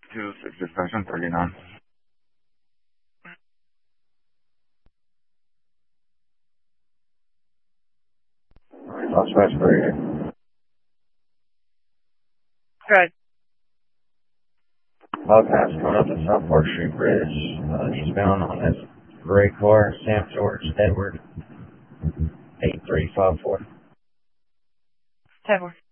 26739. Southwest Bridge. Good. Bobcat's coming up the South Park Street Bridge. Eastbound on this gray car, Sam George Edward, 8354. 10-4.